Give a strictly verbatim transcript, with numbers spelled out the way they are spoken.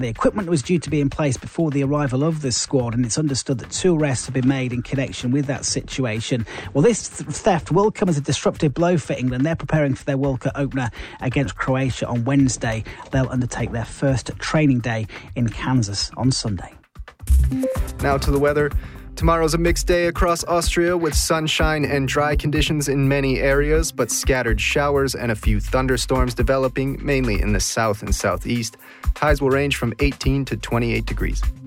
The equipment was due to be in place before the arrival of the squad, and it's understood that two arrests have been made in connection with that situation. Well, this th- theft will come as a disruptive blow for England. They're preparing for their World Cup opener against Croatia on Wednesday. They'll undertake their first training day in Kansas on Sunday. Now to the weather. Tomorrow's a mixed day across Austria with sunshine and dry conditions in many areas, but scattered showers and a few thunderstorms developing, mainly in the south and southeast. Highs will range from eighteen to twenty-eight degrees.